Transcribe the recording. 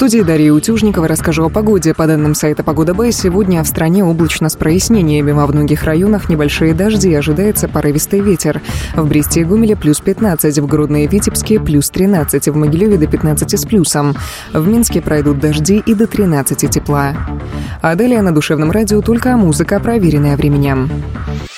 студии Дарья Утюжникова. Расскажу о погоде. По данным сайта «Погода Б», сегодня в стране облачно с прояснениями. Во многих районах небольшие дожди. Ожидается порывистый ветер. В Бресте и Гомеле плюс 15, в Гродно и Витебске плюс 13, в Могилеве до 15 с плюсом. В Минске пройдут дожди и до 13 тепла. А далее на Душевном радио только музыка, проверенная временем.